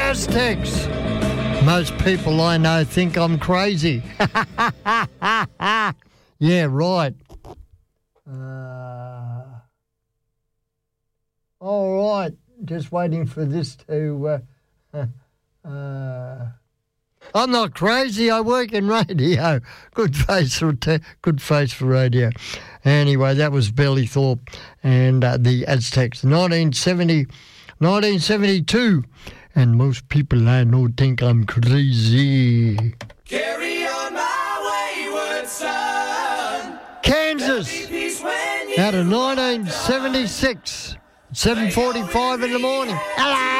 Aztecs. Most people I know think I'm crazy. Yeah, right. All right. Just waiting for this to... I'm not crazy. I work in radio. Good face for radio. Anyway, that was Billy Thorpe and the Aztecs. 1972. And most people I know think I'm crazy. Carry on my wayward son. Kansas. Out of 1976. 7:45 in the morning. Hello.